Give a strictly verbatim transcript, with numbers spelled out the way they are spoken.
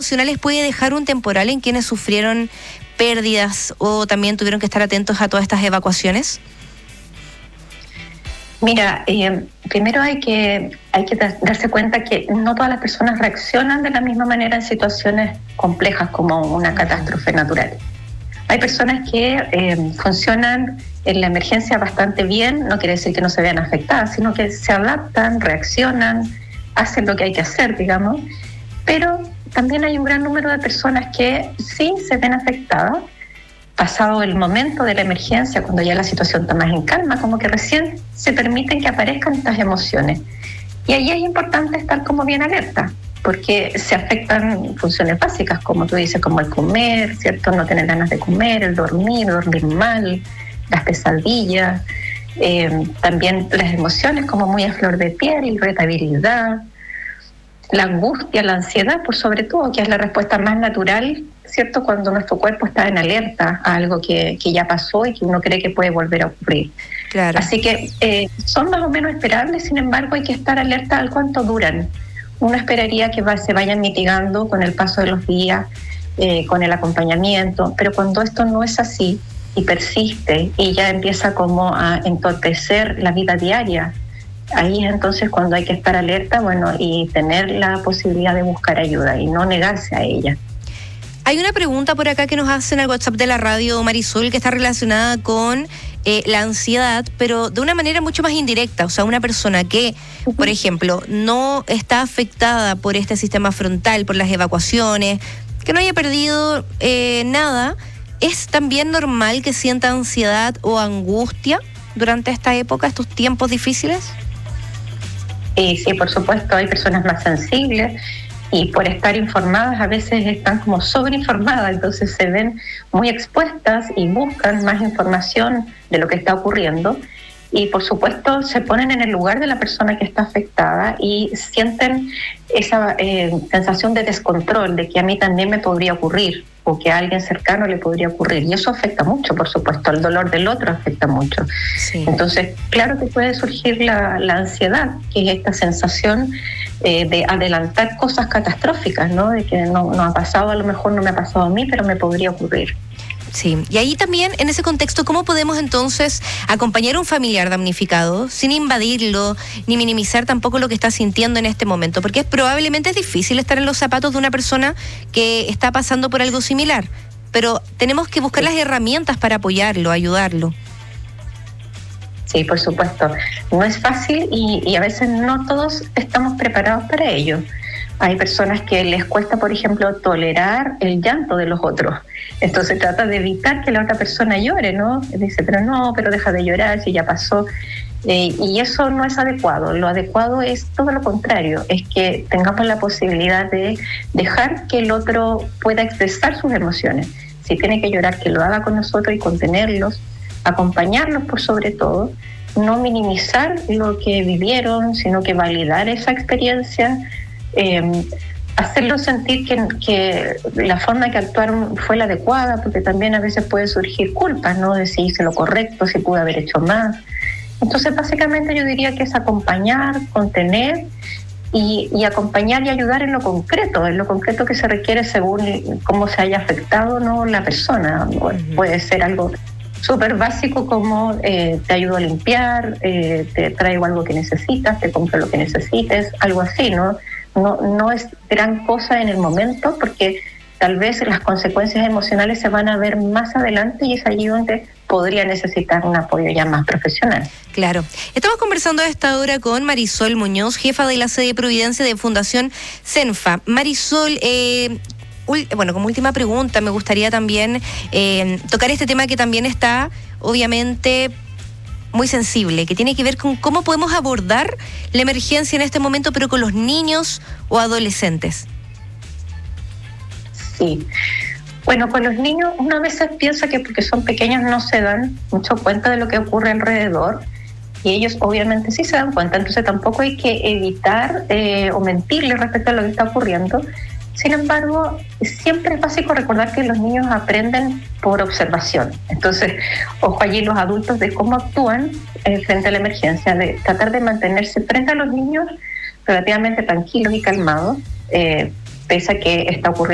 emocionales puede dejar un temporal en quienes sufrieron pérdidas o también tuvieron que estar atentos a todas estas evacuaciones? Mira, eh, primero hay que, hay que darse cuenta que no todas las personas reaccionan de la misma manera en situaciones complejas como una catástrofe natural. Hay personas que eh, funcionan en la emergencia bastante bien, no quiere decir que no se vean afectadas, sino que se adaptan, reaccionan, hacen lo que hay que hacer, digamos, pero también hay un gran número de personas que sí se ven afectadas. Pasado el momento de la emergencia, cuando ya la situación está más en calma, como que recién se permiten que aparezcan estas emociones. Y ahí es importante estar como bien alerta, porque se afectan funciones básicas, como tú dices, como el comer, ¿cierto? No tener ganas de comer, el dormir, dormir mal, las pesadillas, eh, también las emociones como muy a flor de piel, irritabilidad, la angustia, la ansiedad, por sobre todo, que es la respuesta más natural, ¿cierto? Cuando nuestro cuerpo está en alerta a algo que, que ya pasó y que uno cree que puede volver a ocurrir. Claro. Así que eh, son más o menos esperables, sin embargo hay que estar alerta al cuánto duran. Uno esperaría que va, se vayan mitigando con el paso de los días, eh, con el acompañamiento, pero cuando esto no es así y persiste y ya empieza como a entorpecer la vida diaria, ahí es entonces cuando hay que estar alerta, bueno, y tener la posibilidad de buscar ayuda y no negarse a ella. Hay una pregunta por acá que nos hacen al WhatsApp de la radio, Marisol, que está relacionada con eh, la ansiedad, pero de una manera mucho más indirecta. O sea, una persona que, por ejemplo, no está afectada por este sistema frontal, por las evacuaciones, que no haya perdido eh, nada, ¿es también normal que sienta ansiedad o angustia durante esta época, estos tiempos difíciles? Eh, sí, por supuesto, hay personas más sensibles y por estar informadas a veces están como sobreinformadas, entonces se ven muy expuestas y buscan más información de lo que está ocurriendo y por supuesto se ponen en el lugar de la persona que está afectada y sienten esa eh, sensación de descontrol, de que a mí también me podría ocurrir o que a alguien cercano le podría ocurrir, y eso afecta mucho, por supuesto, el dolor del otro afecta mucho. Sí. Entonces, claro que puede surgir la, la ansiedad, que es esta sensación eh, de adelantar cosas catastróficas, ¿no? De que no, no ha pasado, a lo mejor no me ha pasado a mí, pero me podría ocurrir. Sí, y ahí también, en ese contexto, ¿cómo podemos entonces acompañar a un familiar damnificado sin invadirlo, ni minimizar tampoco lo que está sintiendo en este momento? Porque es, probablemente es difícil estar en los zapatos de una persona que está pasando por algo similar, pero tenemos que buscar las herramientas para apoyarlo, ayudarlo. Sí, por supuesto. No es fácil y, y a veces no todos estamos preparados para ello. Hay personas que les cuesta, por ejemplo, tolerar el llanto de los otros. Entonces trata de evitar que la otra persona llore, ¿no? Dice, pero no, pero deja de llorar si ya pasó. Eh, y eso no es adecuado. Lo adecuado es todo lo contrario, es que tengamos la posibilidad de dejar que el otro pueda expresar sus emociones. Si tiene que llorar, que lo haga con nosotros y contenerlos, acompañarlos por sobre todo, no minimizar lo que vivieron, sino que validar esa experiencia, Eh, hacerlo sentir que, que la forma que actuaron fue la adecuada, porque también a veces puede surgir culpa, ¿no? De si hice lo correcto, si pude haber hecho más. Entonces, básicamente yo diría que es acompañar, contener y, y acompañar y ayudar en lo concreto, en lo concreto que se requiere según cómo se haya afectado, ¿no? La persona. Bueno, uh-huh. Puede ser algo súper básico como eh, te ayudo a limpiar, eh, te traigo algo que necesitas, te compro lo que necesites, algo así, ¿no? No, no es gran cosa en el momento porque tal vez las consecuencias emocionales se van a ver más adelante y es allí donde podría necesitar un apoyo ya más profesional. Claro. Estamos conversando a esta hora con Marisol Muñoz, jefa de la sede de Providencia de Fundación Senfa. Marisol, eh, bueno, como última pregunta, me gustaría también eh, tocar este tema que también está, obviamente, muy sensible, que tiene que ver con cómo podemos abordar la emergencia en este momento, pero con los niños o adolescentes. Sí. Bueno, con los niños una vez piensa que porque son pequeños no se dan mucho cuenta de lo que ocurre alrededor y ellos obviamente sí se dan cuenta, entonces tampoco hay que evitar eh, o mentirles respecto a lo que está ocurriendo. Sin embargo, siempre es básico recordar que los niños aprenden por observación. Entonces, ojo allí los adultos de cómo actúan eh, frente a la emergencia, de tratar de mantenerse frente a los niños relativamente tranquilos y calmados, eh, pese a que está ocurriendo